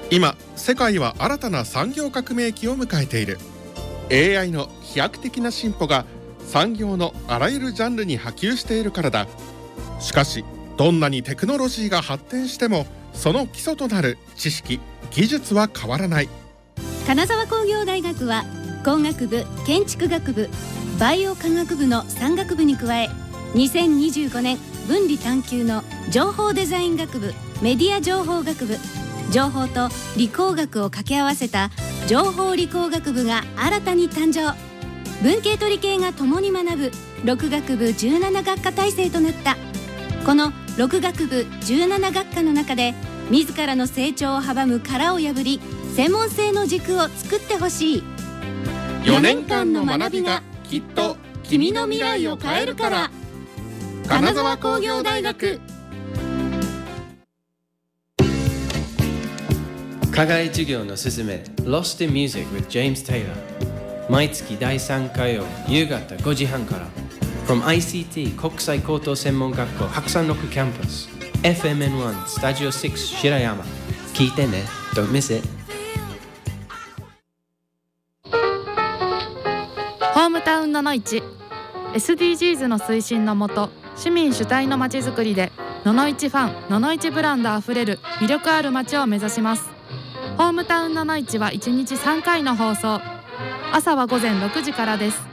今世界は新たな産業革命期を迎えている。 AI の飛躍的な進歩が産業のあらゆるジャンルに波及しているからだ。しかしどんなにテクノロジーが発展してもその基礎となる知識・技術は変わらない。 金沢工業大学は工学部、建築学部、バイオ科学部の3学部に加え、2025年分離探究の情報デザイン学部、メディア情報学部、情報と理工学を掛け合わせた情報理工学部が新たに誕生。文系と理系が共に学ぶ6学部17学科体制となった。この6学部17学科の中で自らの成長を阻む殻を破り、専門性の軸を作ってほしい。 4年間の学びがきっと君の未来を変えるから。金沢工業大学。 課外授業のすすめ Lost in Music with James Taylor、 毎月第3火曜夕方5時半から From ICT 国際高等専門学校白山6キャンパス FMN1 スタジオ6白山。聞いてね。 Don't miss it。 ホームタウンののいち SDGs の推進のもと、市民主体のまちづくりでののいちファン、ののいちブランドあふれる魅力ある街を目指します。ホームタウンののいちは1日3回の放送。朝は午前6時からです。